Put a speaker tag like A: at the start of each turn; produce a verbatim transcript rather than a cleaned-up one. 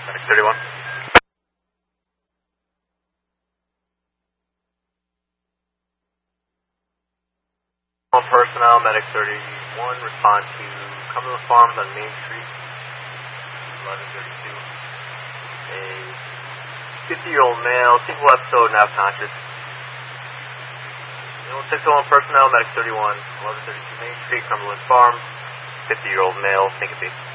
A: Medic thirty-one. All personnel, Medic thirty-one, respond to Cumberland Farms on Main Street, eleven thirty-two. A fifty-year-old male, single episode, now conscious. six oh one personnel, Medic thirty-one, eleven thirty-two Main Street, Cumberland Farms, fifty-year-old male, syncope.